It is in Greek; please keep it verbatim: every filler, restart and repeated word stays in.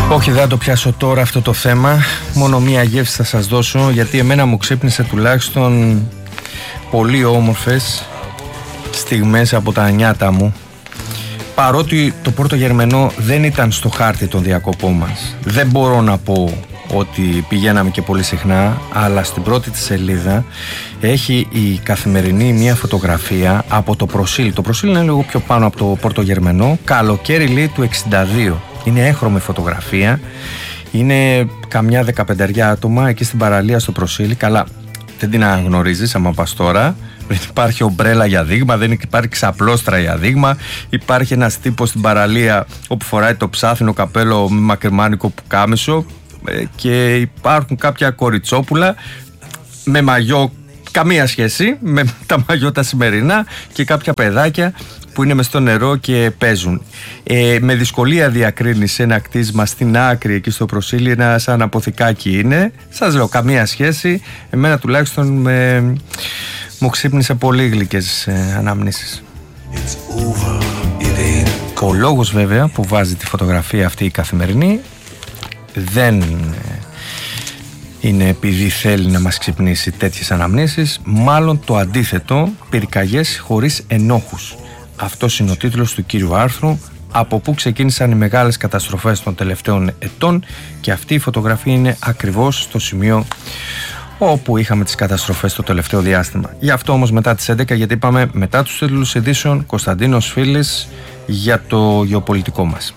Όχι, δεν θα το πιάσω τώρα αυτό το θέμα. Μόνο μία γεύση θα σας δώσω, γιατί εμένα μου ξύπνησε τουλάχιστον πολύ όμορφες στιγμές από τα νιάτα μου. Παρότι το πρώτο γερμενό δεν ήταν στο χάρτη των διακοπών μας, δεν μπορώ να πω ότι πηγαίναμε και πολύ συχνά, αλλά στην πρώτη της σελίδα έχει η Καθημερινή μια φωτογραφία από το Προσίλ. Το Προσίλ είναι λίγο πιο πάνω από το Πόρτο Γερμενό, καλοκαίρι λέει του εξήντα δύο. Είναι έγχρωμη φωτογραφία, είναι καμιά δεκαπενταριά άτομα εκεί στην παραλία στο Προσίλ. Καλά, δεν την αναγνωρίζεις άμα πας τώρα. Δεν υπάρχει ομπρέλα για δείγμα, δεν υπάρχει ξαπλώστρα για δείγμα. Υπάρχει ένας τύπος στην παραλία όπου φοράει το ψάθινο καπέλο με μακριμάνικο πουκάμισο και υπάρχουν κάποια κοριτσόπουλα με μαγιό, καμία σχέση με τα μαγιό τα σημερινά, και κάποια παιδάκια που είναι μες στο νερό και παίζουν. Ε, με δυσκολία διακρίνεις ένα κτίσμα στην άκρη εκεί στο Προσίλι, ένα σαν αποθηκάκι είναι. Σας λέω, καμία σχέση. Εμένα τουλάχιστον με, μου ξύπνησε πολύ γλυκές ε, αναμνήσεις. Ο λόγος βέβαια που βάζει τη φωτογραφία αυτή η Καθημερινή δεν είναι επειδή θέλει να μας ξυπνήσει τέτοιες αναμνήσεις, μάλλον το αντίθετο, πυρκαγιές χωρίς ενόχους. Αυτός είναι ο τίτλος του κύριου άρθρου, από πού ξεκίνησαν οι μεγάλες καταστροφές των τελευταίων ετών, και αυτή η φωτογραφία είναι ακριβώς στο σημείο όπου είχαμε τις καταστροφές το τελευταίο διάστημα. Γι' αυτό όμως μετά τις έντεκα, γιατί είπαμε μετά τους τίτλους ειδήσεων, Κωνσταντίνος Φίλης για το γεωπολιτικό μας.